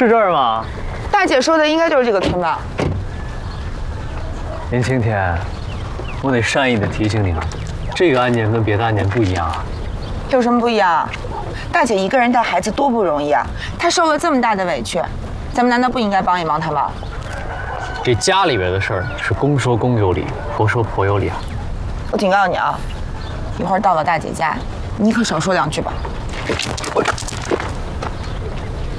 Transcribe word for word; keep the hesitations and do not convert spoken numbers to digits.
是这儿吗？ 大姐说的应该就是这个村吧。 林青天，我得善意的提醒你啊，这个案件跟别的案件不一样啊。 有什么不一样？大姐一个人带孩子多不容易啊，她受了这么大的委屈，咱们难道不应该帮一帮她吗？ 这家里边的事儿是公说公有理，婆说婆有理啊。 我警告你啊，一会儿到了大姐家，你可少说两句吧。 我。